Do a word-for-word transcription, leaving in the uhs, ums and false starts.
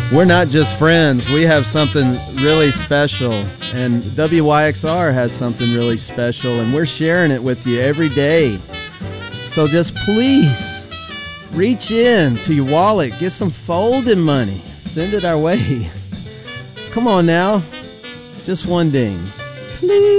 We're not just friends. We have something really special, and W Y X R has something really special, and we're sharing it with you every day. So just please reach in to your wallet, get some folding money, send it our way. Come on now, just one ding, please.